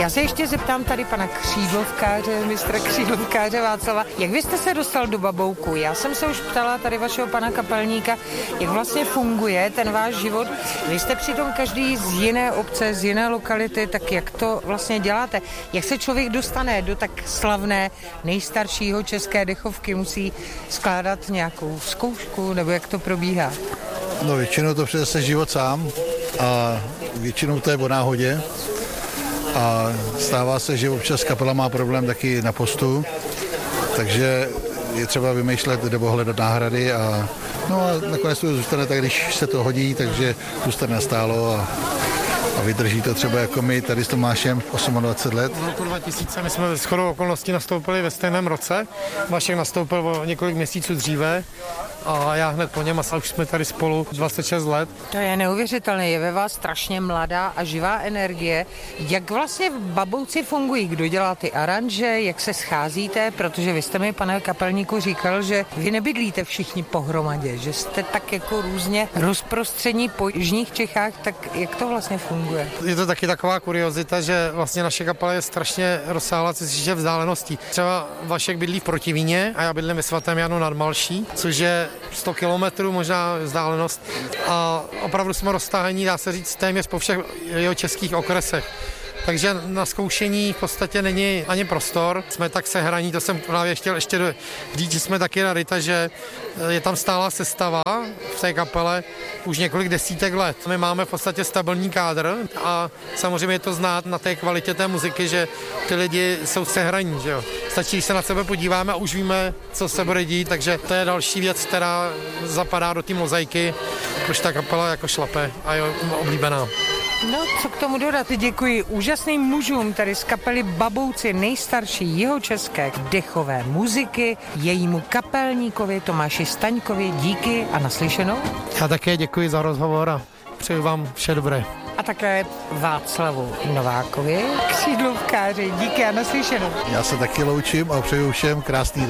Já se ještě zeptám tady pana křídlovkáře, mistra křídlovkáře Václava. Jak vy jste se dostal do Babouku? Já jsem se už ptala tady vašeho pana kapelníka, jak vlastně funguje ten váš život. Vy jste přitom každý z jiné obce, z jiné lokality, tak jak to vlastně děláte? Jak se člověk dostane do tak slavné nejstaršího české dechovky? Musí skládat nějakou zkoušku, nebo jak to probíhá? No většinou to přinese život sám a většinou to je o náhodě. A stává se, že občas kapela má problém taky na postu, takže je třeba vymýšlet nebo hledat náhrady a nakonec to zůstane tak, když se to hodí, takže zůstane nastálo a vydrží to třeba jako my tady s Tomášem 28 let. V roku 2000 my jsme shodou okolností nastoupili ve stejném roce. Vašek nastoupil o několik měsíců dříve a já hned po něm a už jsme tady spolu 26 let. To je neuvěřitelné, je ve vás strašně mladá a živá energie. Jak vlastně v Babouci fungují? Kdo dělá ty aranže, jak se scházíte? Protože vy jste mi, pane kapelníku, říkal, že vy nebydlíte všichni pohromadě, že jste tak jako různě rozprostření po jižních Čechách, tak jak to vlastně funguje? Je to taky taková kuriozita, že vlastně naše kapela je strašně rozsáhlá, co se týče vzdáleností. Třeba Vašek bydlí v Protivíně a já bydlím ve Svatém Janu nad Malší, což je 100 kilometrů možná vzdálenost a opravdu jsme roztáhení, dá se říct, téměř po všech jeho českých okresech. Takže na zkoušení v podstatě není ani prostor. Jsme tak sehraní, to jsem právě chtěl ještě říct, že jsme taky rarita, že je tam stálá sestava v té kapele už několik desítek let. My máme v podstatě stabilní kádr a samozřejmě je to znát na té kvalitě té muziky, že ty lidi jsou sehraní, že jo. Stačí, když se na sebe podíváme a už víme, co se bude dít, takže to je další věc, která zapadá do té mozaiky, protože ta kapela jako šlape a je oblíbená. No, co k tomu dodat? Děkuji úžasným mužům tady z kapely Babouci, nejstarší jihočeské dechové muziky, jejímu kapelníkovi Tomáši Staňkovi. Díky a naslyšenou. Já také děkuji za rozhovor a přeju vám vše dobré. A také Václavu Novákovi, křídlovkáři. Díky a naslyšenou. Já se taky loučím a přeju všem krásný den.